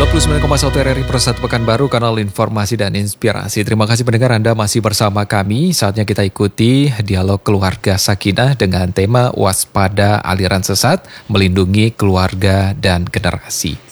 99,1 RRI Persat Pekanbaru, kanal informasi dan inspirasi. Terima kasih pendengar Anda masih bersama kami. Saatnya kita ikuti dialog keluarga Sakinah dengan tema waspada aliran sesat, melindungi keluarga dan generasi.